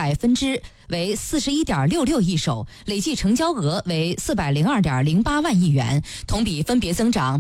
为41.66亿手，累计成交额为402.08万亿元，同比分别增长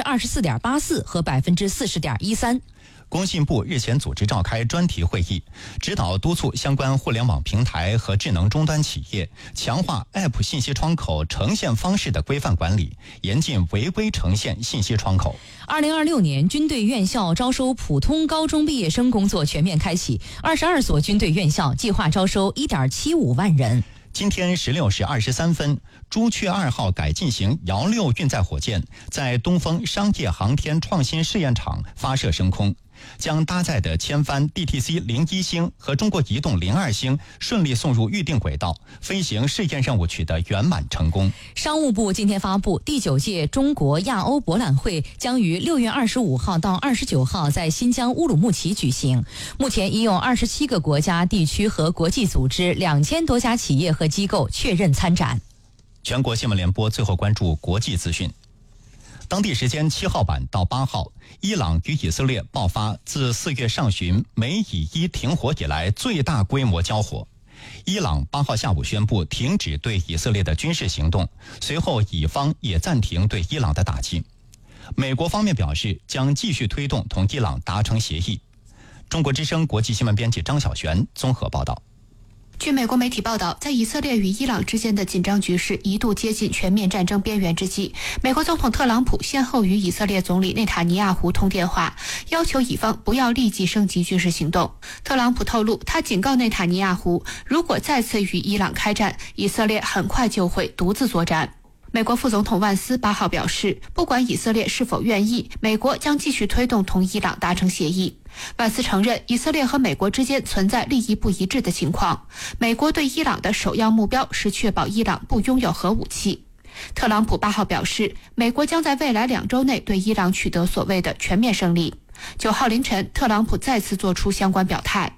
24.84%和40.13%。 工信部日前组织召开专题会议，指导督促相关互联网平台和智能终端企业强化 App 信息窗口呈现方式的规范管理，严禁违规呈现信息窗口。 2026年军队院校招收普通高中毕业生工作全面开启，22所军队院校计划招收1.75万人。 今天16时23分，朱雀2号改进型遥6运载火箭在东风商业航天创新试验场发射升空，将搭载的千帆 DTC-01 星和中国移动02星顺利送入预定轨道，飞行试验任务取得圆满成功。 商务部今天发布，第9届中国亚欧博览会将于6月25号到29号在新疆乌鲁木齐举行。目前已有27个国家、地区和国际组织2000多家企业和机构确认参展。 全国新闻联播最后关注国际资讯。当地时间7号晚到8号，伊朗与以色列爆发自4月上旬美以伊停火以来最大规模交火。伊朗8号下午宣布停止对以色列的军事行动，随后以方也暂停对伊朗的打击。美国方面表示将继续推动同伊朗达成协议。中国之声国际新闻编辑张晓璇综合报道。 据美国媒体报道，在以色列与伊朗之间的紧张局势一度接近全面战争边缘之际，美国总统特朗普先后与以色列总理内塔尼亚胡通电话，要求以方不要立即升级军事行动。特朗普透露，他警告内塔尼亚胡，如果再次与伊朗开战，以色列很快就会独自作战。美国副总统万斯8号表示，不管以色列是否愿意，美国将继续推动同伊朗达成协议。万斯承认，以色列和美国之间存在利益不一致的情况。美国对伊朗的首要目标是确保伊朗不拥有核武器。特朗普8号表示，美国将在未来2周内对伊朗取得所谓的全面胜利。9号凌晨，特朗普再次做出相关表态。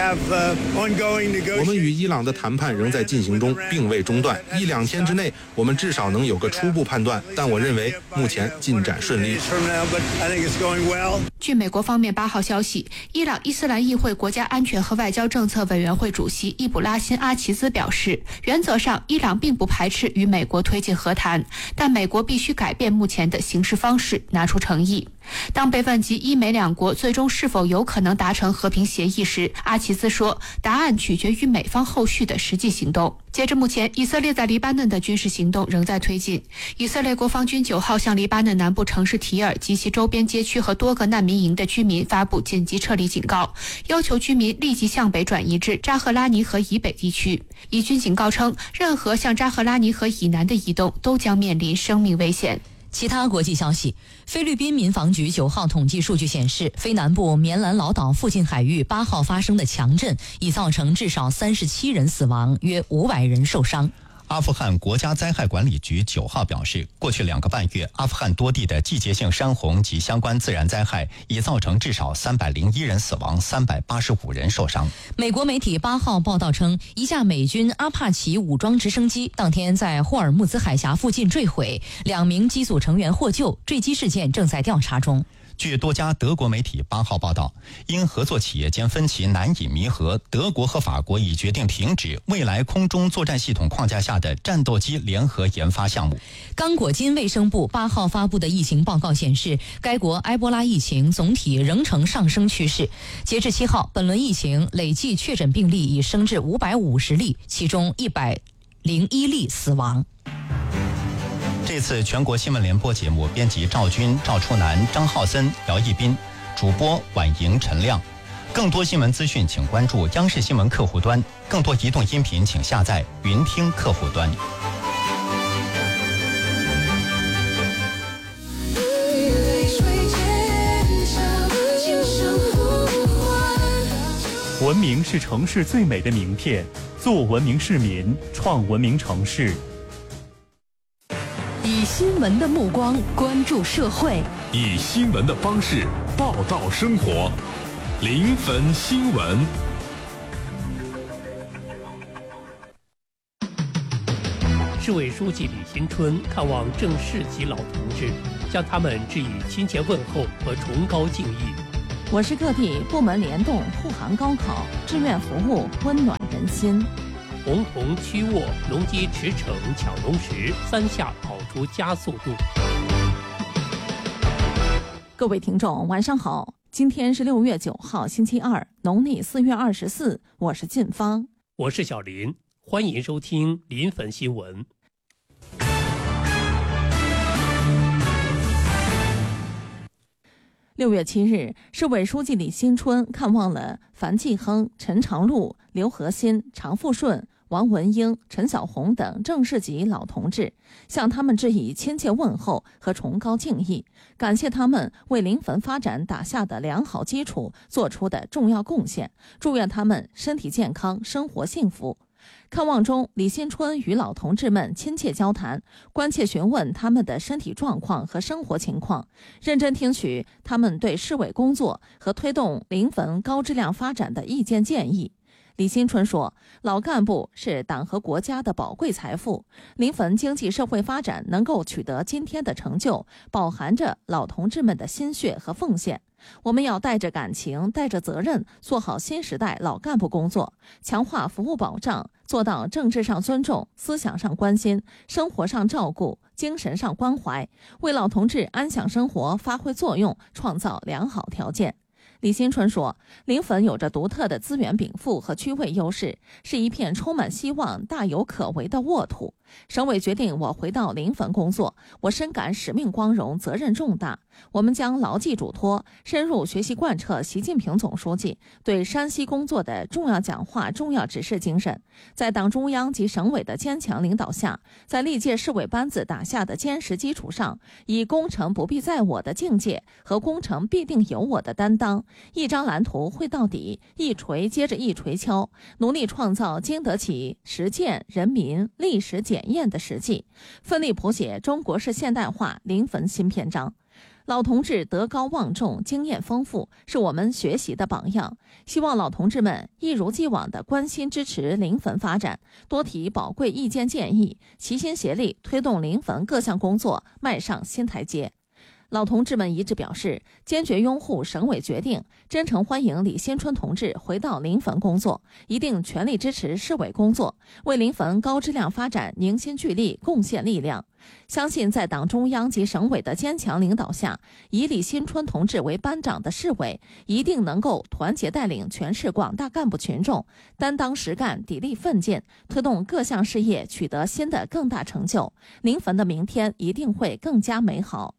我们与伊朗的谈判仍在进行中，并未中断。1-2天之内，我们至少能有个初步判断，但我认为目前进展顺利。 据美国方面8号消息，伊朗伊斯兰议会国家安全和外交政策委员会主席伊卜拉辛·阿齐兹表示，原则上伊朗并不排斥与美国推进和谈，但美国必须改变目前的行事方式，拿出诚意。当被问及伊美两国最终是否有可能达成和平协议时，阿齐兹说，答案取决于美方后续的实际行动。截至目前，以色列在黎巴嫩的军事行动仍在推进。以色列国防军9号向黎巴嫩南部城市提尔及其周边街区和多个难民营的居民发布紧急撤离警告，要求居民立即向北转移至扎赫拉尼河以北地区。以军警告称，任何向扎赫拉尼河以南的移动都将面临生命危险。 其他国际消息，菲律宾民防局9号统计数据显示，菲南部棉兰老岛附近海域8号发生的强震已造成至少37人死亡，约500人受伤。 阿富汗国家灾害管理局9号表示，过去2个半月，阿富汗多地的季节性山洪及相关自然灾害已造成至少301人死亡，385人受伤。 美国媒体8号报道称，一架美军阿帕奇武装直升机当天在霍尔木兹海峡附近坠毁，2名机组成员获救，坠机事件正在调查中。 据多家德国媒体8号报道，因合作企业间分歧难以弥合，德国和法国已决定停止未来空中作战系统框架下的战斗机联合研发项目。 刚果金卫生部8号发布的疫情报告显示，该国埃博拉疫情总体仍呈上升趋势。截至7号，本轮疫情累计确诊病例已升至550例，其中101例死亡。 这次全国新闻联播节目编辑赵军、赵初南、张浩森、姚一斌，主播婉莹、陈亮。更多新闻资讯请关注央视新闻客户端，更多移动音频请下载云听客户端。 文明是城市最美的名片，做文明市民，创文明城市。 以新闻的目光关注社会， 以新闻的方式报道生活，临汾新闻。 市委书记李新春看望正市级老同志，向他们致以亲切问候和崇高敬意。 我市各地部门联动护航高考，志愿服务温暖人人心。 红铜屈握，龙基驰骋抢龙石，3下跑出加速度。 各位听众，晚上好，今天是6月9号，星期二，农历4月24，我是晋芳， 我是小林，欢迎收听临汾新闻。 6月7日，市委书记李新春看望了樊继亨、陈长路、刘和新、常富顺、王文英、陈小红等正市级老同志，向他们致以亲切问候和崇高敬意，感谢他们为临汾发展打下的良好基础做出的重要贡献，祝愿他们身体健康，生活幸福。看望中，李新春与老同志们亲切交谈，关切询问他们的身体状况和生活情况，认真听取他们对市委工作和推动临汾高质量发展的意见建议。李新春说，老干部是党和国家的宝贵财富，临汾经济社会发展能够取得今天的成就，饱含着老同志们的心血和奉献。我们要带着感情，带着责任，做好新时代老干部工作，强化服务保障，做到政治上尊重，思想上关心，生活上照顾，精神上关怀，为老同志安享生活发挥作用，创造良好条件。李新春说，临汾有着独特的资源禀赋和区位优势，是一片充满希望、大有可为的沃土。省委决定我回到临汾工作，我深感使命光荣，责任重大。我们将牢记嘱托，深入学习贯彻习近平总书记对山西工作的重要讲话、重要指示精神，在党中央及省委的坚强领导下，在历届市委班子打下的坚实基础上，以工程不必在我的境界和工程必定有我的担当，一张蓝图绘到底，一锤接着一锤敲，努力创造经得起实践、人民、历史检验的实际，奋力谱写中国式现代化临汾新篇章。老同志德高望重，经验丰富，是我们学习的榜样。希望老同志们一如既往地关心支持临汾发展，多提宝贵意见建议，齐心协力推动临汾各项工作迈上新台阶。老同志们一致表示，坚决拥护省委决定，真诚欢迎李新春同志回到临汾工作，一定全力支持市委工作，为临汾高质量发展凝心聚力，贡献力量。相信在党中央及省委的坚强领导下，以李新春同志为班长的市委一定能够团结带领全市广大干部群众，担当实干，砥砺奋进，推动各项事业取得新的更大成就。临汾的明天一定会更加美好。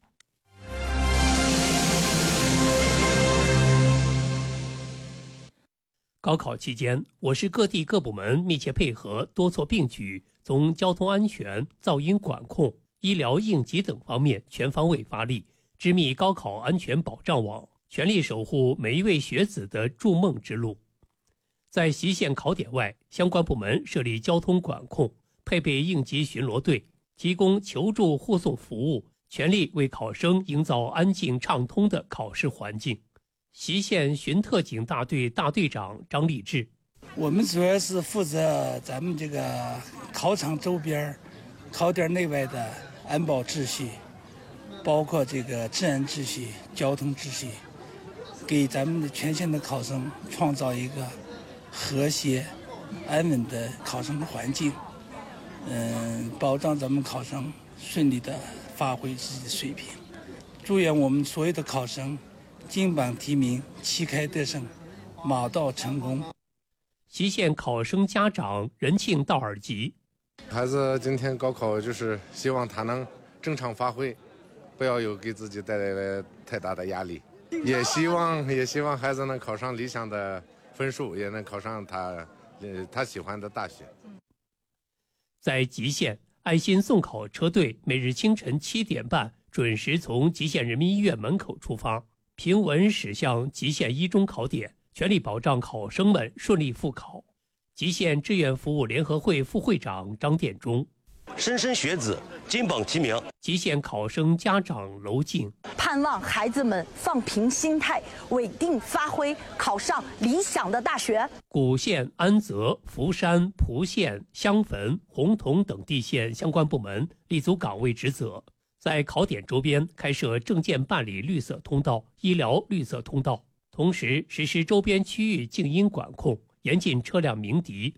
高考期间，我市各地各部门密切配合，多措并举，从交通安全、噪音管控、医疗应急等方面全方位发力，织密高考安全保障网，全力守护每一位学子的筑梦之路。在习县考点外，相关部门设立交通管控，配备应急巡逻队，提供求助护送服务，全力为考生营造安静畅通的考试环境。习县巡特警大队大队长张立志， 我们主要是负责咱们这个考场周边、考点内外的安保秩序，包括这个治安秩序、交通秩序，给咱们的全县的考生创造一个和谐、安稳的考生环境，保障咱们考生顺利的发挥自己的水平。祝愿我们所有的考生金榜题名，旗开得胜，马到成功。 习县考生家长任庆道尔吉， 孩子今天高考就是希望他能正常发挥，不要有给自己带来太大的压力，也希望孩子能考上理想的分数，也能考上他喜欢的大学。 在吉县，爱心送考车队每日清晨7点半准时从吉县人民医院门口出发，平稳驶向吉县一中考点，全力保障考生们顺利复考。吉县志愿服务联合会副会长张殿中， 莘莘学子金榜题名。 吉县考生家长娄静， 盼望孩子们放平心态，稳定发挥，考上理想的大学。 古县、安泽、福山、蒲县、襄汾、洪洞等地县相关部门立足岗位职责，在考点周边开设证件办理绿色通道、医疗绿色通道，同时实施周边区域静音管控，严禁车辆鸣笛、